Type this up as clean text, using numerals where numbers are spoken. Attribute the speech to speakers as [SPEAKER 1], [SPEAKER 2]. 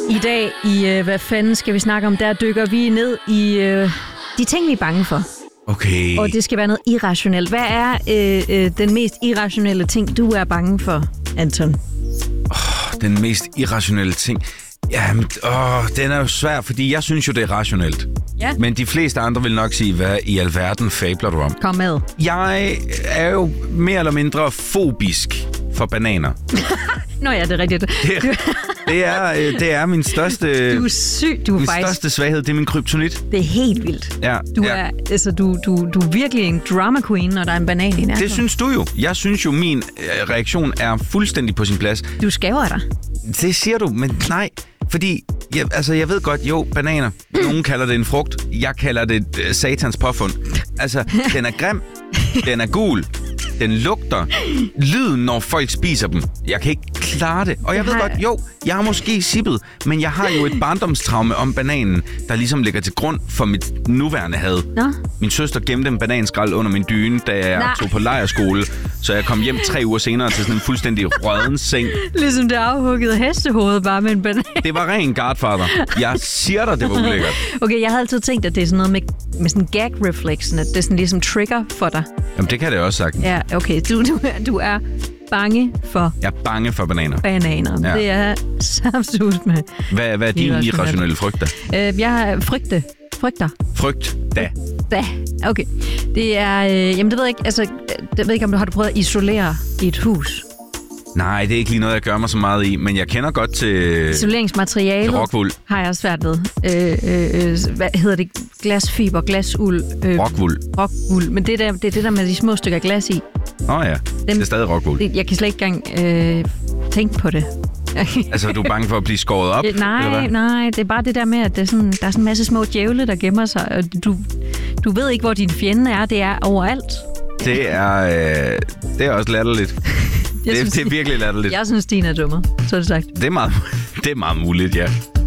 [SPEAKER 1] I dag i Hvad fanden skal vi snakke om? Der dykker vi ned i de ting, vi er bange for.
[SPEAKER 2] Okay.
[SPEAKER 1] Og det skal være noget irrationelt. Hvad er den mest irrationelle ting, du er bange for, Anton?
[SPEAKER 2] Den mest irrationelle ting? Jamen, den er jo svær, fordi jeg synes jo, det er rationelt.
[SPEAKER 1] Ja.
[SPEAKER 2] Men de fleste andre vil nok sige, hvad i alverden fabler du om?
[SPEAKER 1] Kom med.
[SPEAKER 2] Jeg er jo mere eller mindre fobisk for bananer.
[SPEAKER 1] Nå ja, det er rigtigt.
[SPEAKER 2] Det er min største...
[SPEAKER 1] Du er syg, du er
[SPEAKER 2] min
[SPEAKER 1] faktisk...
[SPEAKER 2] største svaghed, det er min kryptonit.
[SPEAKER 1] Det er helt vildt.
[SPEAKER 2] Ja,
[SPEAKER 1] du er virkelig en drama queen, når der er en banan i nærheden.
[SPEAKER 2] Det synes du jo. Jeg synes jo, min reaktion er fuldstændig på sin plads.
[SPEAKER 1] Du skæver dig.
[SPEAKER 2] Det siger du, men nej. Fordi, jeg ved godt, jo, bananer. Nogen kalder det en frugt. Jeg kalder det satans påfund. Altså, den er grim. Den er gul. Den lugter. Lyden, når folk spiser dem. Jeg kan ikke klare det. Og jeg ved godt, jo, jeg har måske sippet, men jeg har jo et barndomstraume om bananen, der ligesom ligger til grund for mit nuværende had.
[SPEAKER 1] Nå?
[SPEAKER 2] Min søster gemte en bananskrald under min dyne, da jeg tog på lejrskole. Så jeg kom hjem 3 uger senere til sådan en fuldstændig rådden seng.
[SPEAKER 1] Ligesom det afhuggede hestehoved bare med en banan.
[SPEAKER 2] Det var ren Godfather. Jeg siger dig, det var ulækkert.
[SPEAKER 1] Okay, jeg havde altid tænkt, at det er sådan noget med sådan gag-reflexen, at det er sådan ligesom trigger for dig.
[SPEAKER 2] Jamen, det kan det også sagt.
[SPEAKER 1] Ja, okay. Du er bange for...
[SPEAKER 2] Jeg er bange for bananer.
[SPEAKER 1] Bananer. Ja. Det er samtidig med...
[SPEAKER 2] Hvad er din irrationelle frygt da?
[SPEAKER 1] Jeg har frygter.
[SPEAKER 2] Frygt da.
[SPEAKER 1] Da. Okay. Det er... jamen, det ved jeg ikke. Altså, jeg ved ikke, om du har prøvet at isolere i et hus.
[SPEAKER 2] Nej, det er ikke lige noget, jeg gør mig så meget i, men jeg kender godt til...
[SPEAKER 1] Isoleringsmaterialet
[SPEAKER 2] rockwool.
[SPEAKER 1] Har jeg også svært ved. Hvad hedder det? Glasfiber, glasuld.
[SPEAKER 2] Rockwool.
[SPEAKER 1] Rockwool. Men det er det der med de små stykker glas i.
[SPEAKER 2] Ja, det er stadig rockwool.
[SPEAKER 1] Jeg kan slet ikke engang tænke på det.
[SPEAKER 2] Altså, du er bange for at blive skåret op?
[SPEAKER 1] Nej, det er bare det der med, at der er sådan en masse små djævle, der gemmer sig, og du ved ikke, hvor din fjende er. Det er overalt.
[SPEAKER 2] Det er også latterligt. Det er virkelig latterligt.
[SPEAKER 1] Jeg synes, din er dummer, så er det sagt.
[SPEAKER 2] Det er meget muligt, ja.